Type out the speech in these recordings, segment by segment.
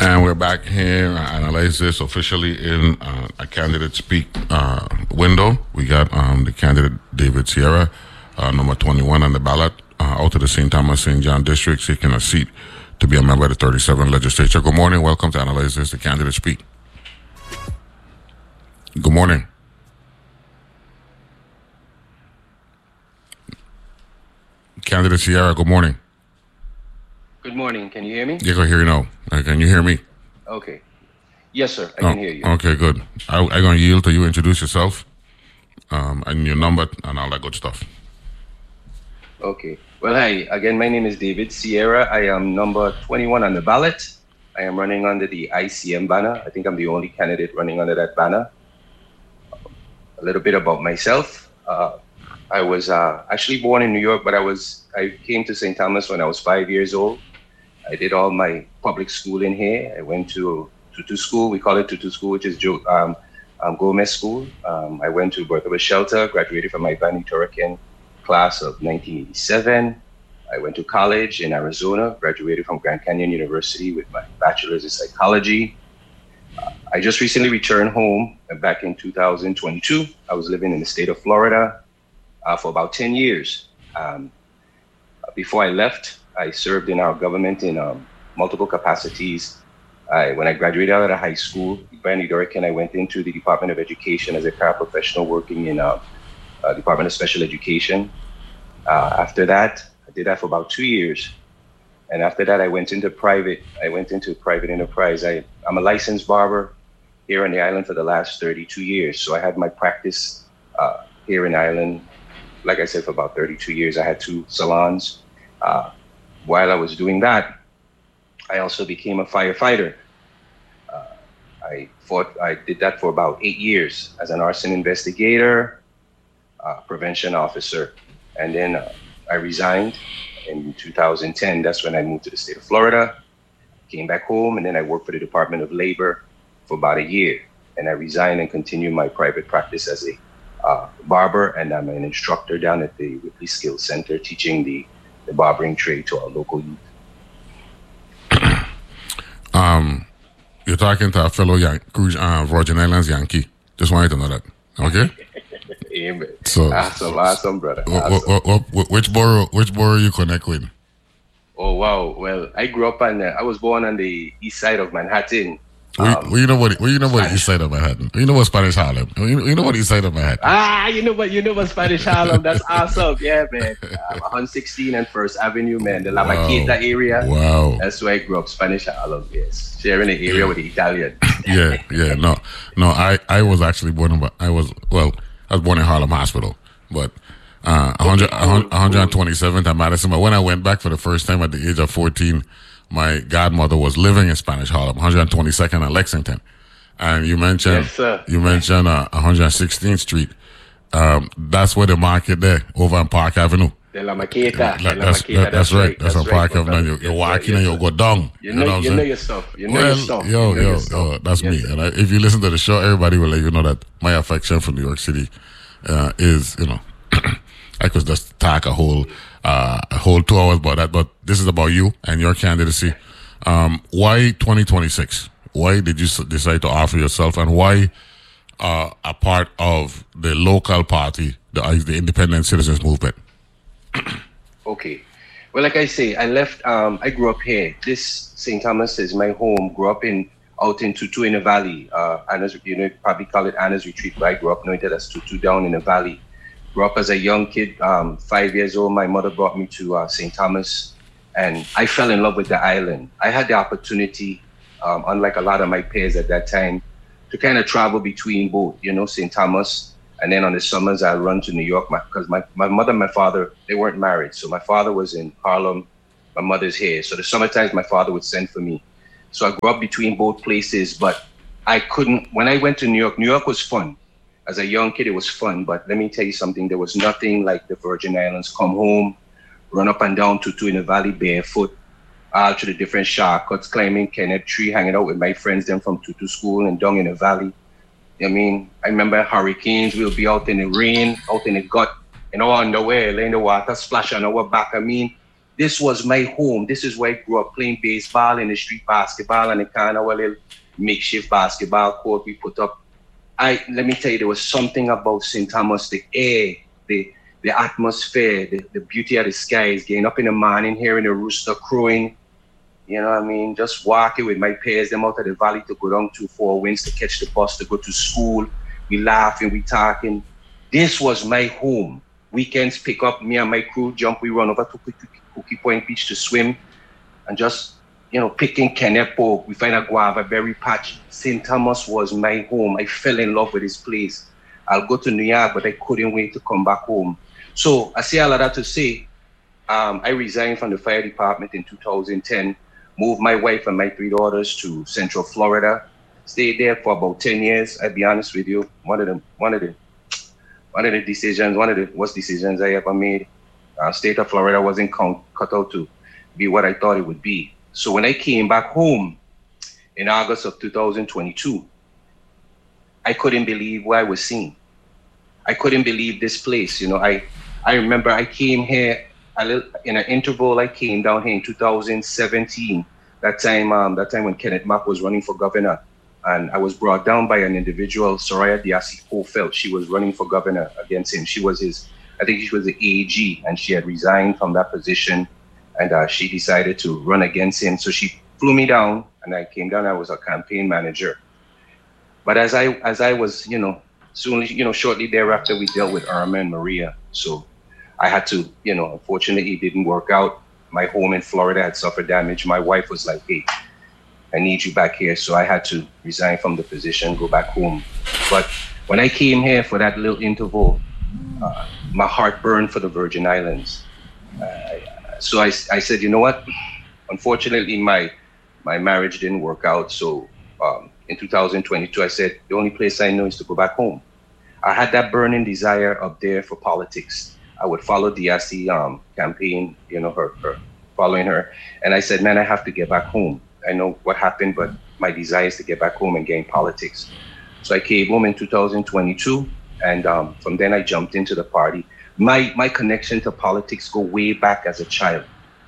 And we're back here. Analyze this officially in a candidate speak window. We got the candidate David Sierra, number 21 on the ballot, out of the St. Thomas St. John district, seeking a seat to be a member of the 37th legislature. Good morning. Welcome to Analyze This, the candidate speak. Good morning. Candidate Sierra, good morning. Good morning. Can you hear me? Yeah, I can hear you now. Can you hear me? Okay. Yes, sir. I can hear you. Okay, good. I'm going to yield to you. Introduce yourself and your number and all that good stuff. Okay. Well, hi. Again, my name is David Sierra. I am number 21 on the ballot. I am running under the ICM banner. I think I'm the only candidate running under that banner. A little bit about myself. I was actually born in New York, but I came to St. Thomas when I was 5 years old. I did all my public schooling here. I went to Tutu School. We call it Tutu School, which is Gomez School. I went to Bertha Shelter, graduated from my valedictorian class of 1987. I went to college in Arizona, graduated from Grand Canyon University with my bachelor's in psychology. I just recently returned home back in 2022. I was living in the state of Florida for about 10 years. Before I left, I served in our government in multiple capacities. When I graduated out of high school, valedictorian, I went into the Department of Education as a paraprofessional working in Department of Special Education. After that, I did that for about 2 years. And after that, I went into private enterprise. I'm a licensed barber here on the island for the last 32 years. So I had my practice here in the island, like I said, for about 32 years. I had 2 salons. While I was doing that, I also became a firefighter. I did that for about 8 years as an arson investigator, prevention officer. And then I resigned in 2010. That's when I moved to the state of Florida, came back home, and then I worked for the Department of Labor for about a year. And I resigned and continued my private practice as a barber, and I'm an instructor down at the Ripley Skills Center teaching the barbering trade to our local youth. You're talking to a fellow Virgin Islands Yankee. Just wanted to know that. Okay? Amen. So, awesome, brother. Awesome. Which borough you connect with? Oh, wow. Well, I grew up I was born on the east side of Manhattan. You know what east side of Manhattan? You know what Spanish Harlem? You know what east side of Manhattan? You know what Spanish Harlem? That's awesome. Yeah, man. 116 and First Avenue, man. The La Maqueta area. Wow. That's where I grew up, Spanish Harlem, yes. Sharing the area with the Italian. No. I was actually born in Harlem Hospital, but 127th at Madison. But when I went back for the first time at the age of 14, my godmother was living in Spanish Harlem, 122nd at Lexington. And you mentioned 116th Street. That's where the market there, over on Park Avenue. De La Maqueta. That's right. That's on Park Avenue. You're walking and you go down. You know your stuff. Yo, that's me. And if you listen to the show, everybody will let you know that my affection for New York City is, I could just talk a whole 2 hours about that, but this is about you and your candidacy. Why 2026? Why did you decide to offer yourself, and why a part of the local party, the Independent Citizens Movement? Okay. Well, like I say, I left, I grew up here. This St. Thomas is my home. Grew up out in Tutu in the valley. Anna's, probably call it Anna's Retreat, but I grew up knowing that as Tutu down in the valley. Grew up as a young kid, 5 years old. My mother brought me to St. Thomas, and I fell in love with the island. I had the opportunity, unlike a lot of my peers at that time, to kind of travel between both, St. Thomas, and then on the summers I'll run to New York because my mother and my father, they weren't married. So my father was in Harlem, my mother's here. So the summertime my father would send for me. So I grew up between both places, but when I went to New York was fun. As a young kid, it was fun, but let me tell you something. There was nothing like the Virgin Islands. Come home, run up and down Tutu in the valley barefoot, to the different shortcuts, climbing Kenneth Tree, hanging out with my friends then from Tutu School and down in the valley. I remember hurricanes. We'll be out in the rain, out in the gut, underwear, laying the water splash on our back. This was my home. This is where I grew up playing baseball in the street, basketball, and the kind of a little makeshift basketball court we put up. Let me tell you, there was something about St. Thomas, the air, the atmosphere, the beauty of the skies, getting up in the morning, hearing a rooster crowing, you know what I mean? Just walking with my peers, them out of the valley to go down to Four Winds to catch the bus to go to school. We laughing, we talking. This was my home. Weekends pick up, me and my crew jump, we run over to Cookie Point Beach to swim and just, you know, picking Kenepo. We find a guava berry patch. St. Thomas was my home. I fell in love with this place. I'll go to New York, but I couldn't wait to come back home. So I say all of that to say, I resigned from the fire department in 2010, moved my wife and my 3 daughters to Central Florida, stayed there for about 10 years. I'll be honest with you, one of the worst decisions I ever made. State of Florida wasn't cut out to be what I thought it would be. So when I came back home in August of 2022, I couldn't believe what I was seeing. I couldn't believe this place. You know, I remember I came here in an interval. I came down here in 2017. That time when Kenneth Mack was running for governor, and I was brought down by an individual, Soraya Diasi-Kofeld. She was running for governor against him. She was I think she was the AG, and she had resigned from that position, and she decided to run against him. So she flew me down, and I came down. I was a campaign manager. But as I was, you know, shortly thereafter, we dealt with Irma and Maria. So I had to, you know, unfortunately, it didn't work out. My home in Florida had suffered damage. My wife was like, hey, I need you back here. So I had to resign from the position, go back home. But when I came here for that little interval, my heart burned for the Virgin Islands. So I said, you know what? Unfortunately, my marriage didn't work out. So in 2022, I said, the only place I know is to go back home. I had that burning desire up there for politics. I would follow Diasi campaign, you know, her following her. And I said, man, I have to get back home. I know what happened, but my desire is to get back home and get in politics. So I came home in 2022. And from then I jumped into the party. My connection to politics go way back as a child.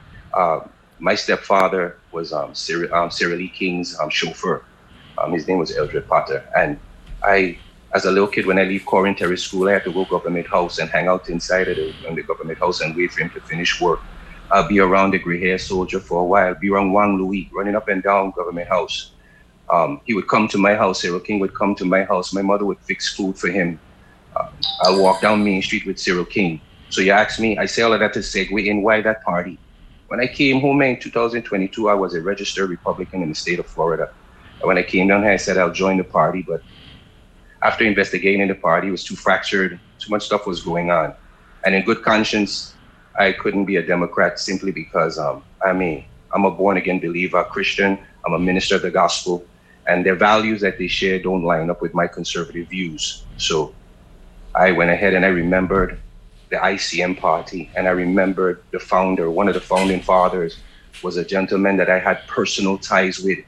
My stepfather was Cyril Lee King's chauffeur. His name was Eldred Potter. And I, as a little kid, when I leave Corin Terrace School, I had to go Government House and hang out inside of the Government House and wait for him to finish work. I'll be around the gray hair soldier for a while, be around Wang Louis, running up and down Government House. He would come to my house, Cyril King would come to my house. My mother would fix food for him. I'll walk down Main Street with Cyril King. So you ask me, I say all of that to segue in why that party. When I came home in 2022, I was a registered Republican in the state of Florida. And when I came down here, I said I'll join the party, but after investigating the party, it was too fractured, too much stuff was going on. And in good conscience, I couldn't be a Democrat simply because I'm a born-again believer, Christian, I'm a minister of the gospel, and their values that they share don't line up with my conservative views. So I went ahead and I remembered the ICM party, and I remembered the founder, one of the founding fathers was a gentleman that I had personal ties with.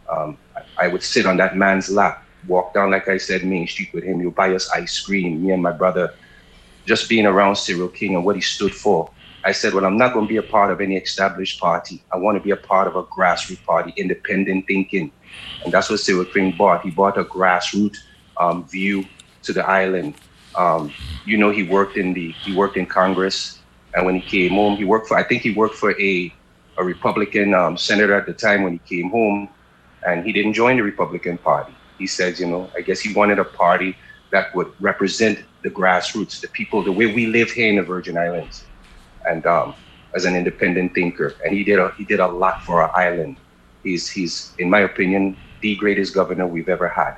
I would sit on that man's lap, walk down, like I said, Main Street with him. He'll buy us ice cream, me and my brother, just being around Cyril King and what he stood for. I said, well, I'm not going to be a part of any established party. I want to be a part of a grassroots party, independent thinking. And that's what Cyril King bought. He bought a grassroots view to the island. You know, he worked in Congress, and when he came home, he worked for a Republican senator at the time when he came home, and he didn't join the Republican Party. He says, you know, I guess he wanted a party that would represent the grassroots, the people, the way we live here in the Virgin Islands, and as an independent thinker. And he did a lot for our island. He's, in my opinion, the greatest governor we've ever had.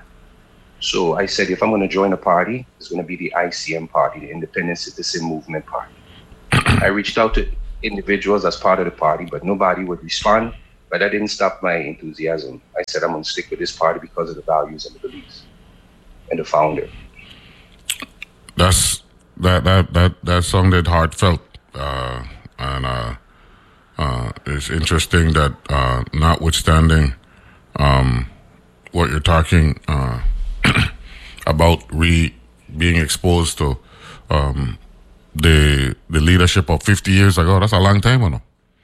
So I said, if I'm going to join a party, it's going to be the ICM party, the Independent Citizen Movement Party. I reached out to individuals as part of the party, but nobody would respond. But that didn't stop my enthusiasm. I said, I'm going to stick with this party because of the values and the beliefs and the founder. That sounded heartfelt. It's interesting that notwithstanding what you're talking about being exposed to the leadership of 50 years ago, that's a long time, or no?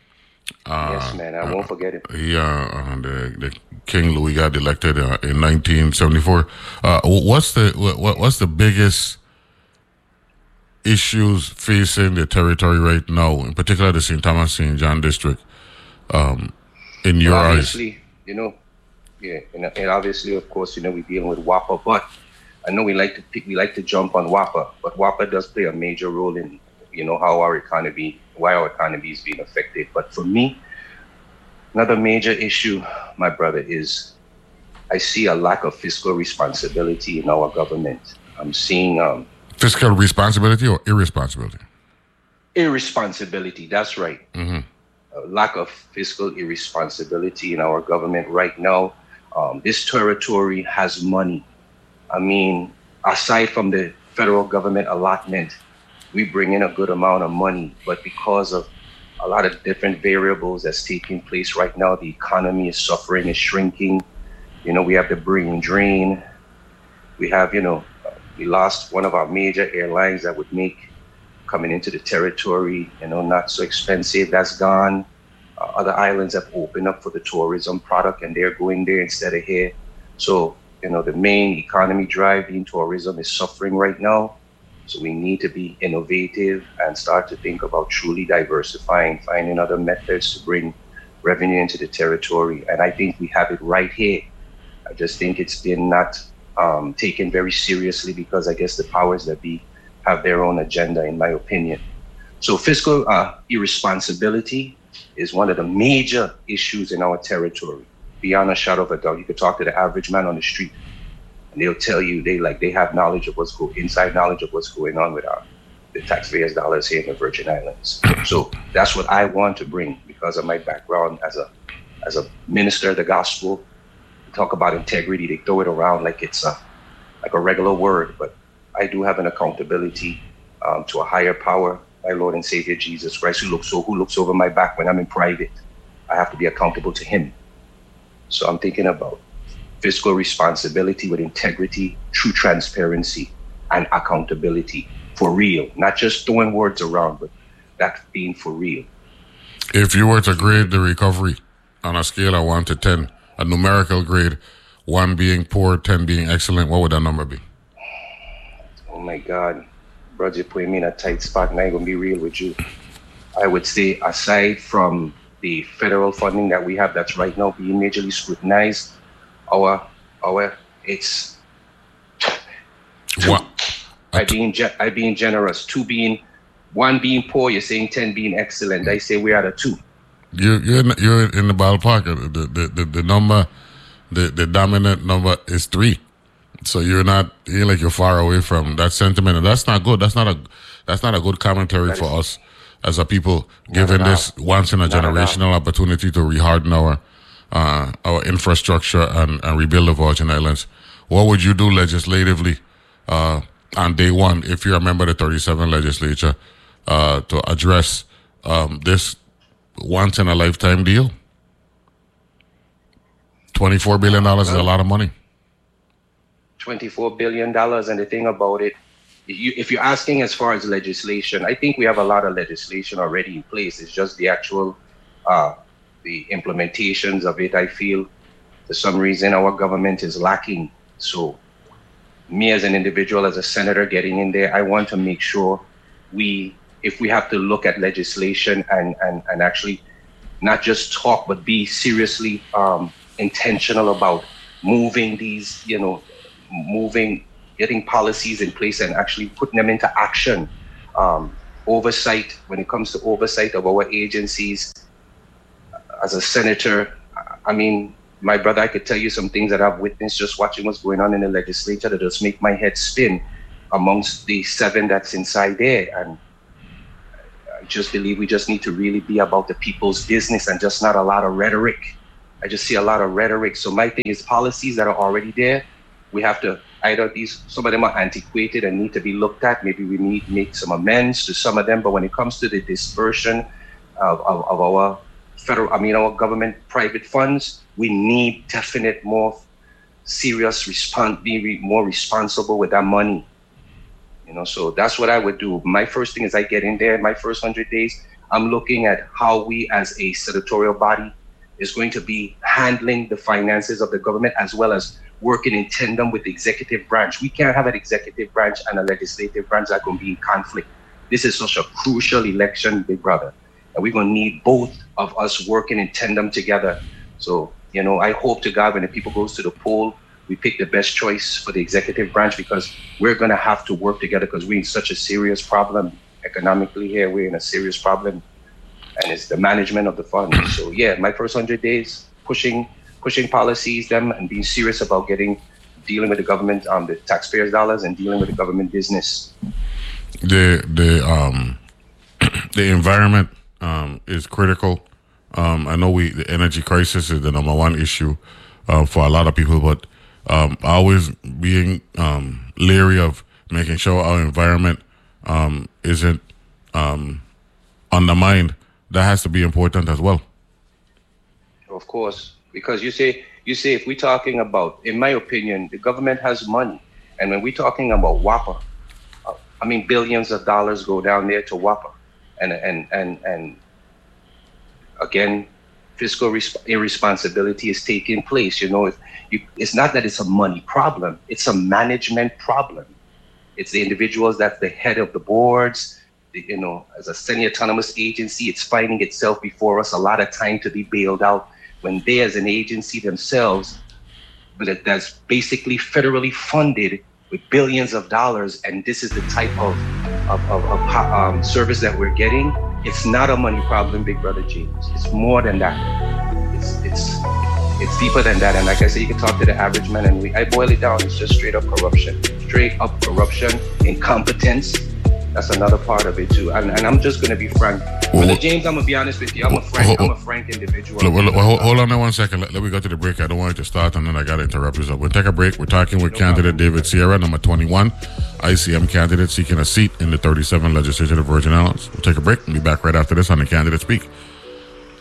Yes, man, I won't forget him. The King Louis got elected in 1974. What's the biggest issues facing the territory right now, in particular the St. Thomas St. John district, in your eyes? And obviously, of course, we're dealing with WAPA, but I know we like to jump on WAPA, but WAPA does play a major role in, why our economy is being affected. But for me, another major issue, my brother, is I see a lack of fiscal responsibility in our government. I'm seeing fiscal responsibility or irresponsibility? Irresponsibility, that's right. Mm-hmm. A lack of fiscal irresponsibility in our government right now. This territory has money. I mean, aside from the federal government allotment, we bring in a good amount of money, but because of a lot of different variables that's taking place right now, the economy is suffering, is shrinking. We have the brain drain. We have, we lost one of our major airlines that would make coming into the territory, not so expensive. That's gone. Other islands have opened up for the tourism product, and they're going there instead of here. So, the main economy drive being tourism is suffering right now. So we need to be innovative and start to think about truly diversifying, finding other methods to bring revenue into the territory. And I think we have it right here. I just think it's been not taken very seriously because I guess the powers that be have their own agenda, in my opinion. So fiscal irresponsibility is one of the major issues in our territory. Beyond a shadow of a doubt, you could talk to the average man on the street, and they'll tell you they have knowledge of inside knowledge of what's going on with the taxpayers' dollars here in the Virgin Islands. So that's what I want to bring because of my background as a minister of the gospel. We talk about integrity, they throw it around like it's like a regular word, but I do have an accountability to a higher power, my Lord and Savior Jesus Christ, who looks over my back when I'm in private. I have to be accountable to him. So I'm thinking about fiscal responsibility with integrity, true transparency, and accountability for real. Not just throwing words around, but that being for real. If you were to grade the recovery on a scale of 1 to 10, a numerical grade, 1 being poor, 10 being excellent, what would that number be? Oh my God. Bro, you're putting me in a tight spot, and I'm going to be real with you. I would say, aside from the federal funding that we have that's right now being majorly scrutinized, it's two. I being generous, 2 being 1 being poor, you're saying 10 being excellent. I say we're at a 2. You're in the ballpark. The number, the dominant number is 3. So you're far away from that sentiment, and that's not good. That's not a good commentary for us as a people, given this once in a generational opportunity to reharden our infrastructure and rebuild the Virgin Islands. What would you do legislatively on day one if you're a member of the 37 legislature to address this once in a lifetime deal? $24 billion is a lot of money. $24 billion, and the thing about it, if you're asking as far as legislation, I think we have a lot of legislation already in place. It's just the actual the implementations of it, I feel, for some reason, our government is lacking. So me as an individual, as a senator getting in there, I want to make sure if we have to look at legislation and actually not just talk, but be seriously intentional about moving these, getting policies in place and actually putting them into action. Oversight, when it comes to oversight of our agencies, as a senator, I mean, my brother, I could tell you some things that I've witnessed just watching what's going on in the legislature that just make my head spin amongst the 7 that's inside there. And I just believe we just need to really be about the people's business and just not a lot of rhetoric. I just see a lot of rhetoric. So my thing is policies that are already there, we have to some of them are antiquated and need to be looked at. Maybe we need to make some amends to some of them. But when it comes to the dispersion of our our government private funds, we need definite more serious be more responsible with that money. So that's what I would do. My first thing is I get in there, my first 100 days, I'm looking at how we as a senatorial body is going to be handling the finances of the government as well as working in tandem with the executive branch. We can't have an executive branch and a legislative branch that are going to be in conflict. This is such a crucial election, big brother. And we're going to need both of us working in tandem together. So, you know, I hope to God when the people goes to the poll, we pick the best choice for the executive branch, because we're going to have to work together because we're in such a serious problem economically here. We're in a serious problem, and it's the management of the fund. So yeah, my first 100 days pushing policies, them, and being serious about dealing with the government, the taxpayers' dollars, and dealing with the government business. The environment is critical. I know the energy crisis is the number one issue for a lot of people, but always being leery of making sure our environment isn't undermined. That has to be important as well. Of course, because you say if we're talking about, in my opinion, the government has money, and when we're talking about WAPA, I mean billions of dollars go down there to WAPA, and again, fiscal irresponsibility is taking place. You know, it's not that it's a money problem; it's a management problem. It's the individuals that's the head of the boards. You know, as a semi-autonomous agency, it's finding itself before us a lot of time to be bailed out when they, as an agency themselves, but that's basically federally funded with billions of dollars, and this is the type of service that we're getting. It's not a money problem, Big Brother James. It's more than that. It's deeper than that. And like I said, you can talk to the average man, and I boil it down. It's just straight up corruption, incompetence. That's another part of it too. And I'm just gonna be frank. Brother James, I'm gonna be honest with you. I'm a frank individual. Hold on there 1 second. Let me go to the break. I don't want it to start and then I gotta interrupt you. So we'll take a break. We're talking with candidate David Sierra, number 21, ICM candidate seeking a seat in the 37th legislature of the Virgin Islands. We'll take a break and be back right after this on The Candidate Speak.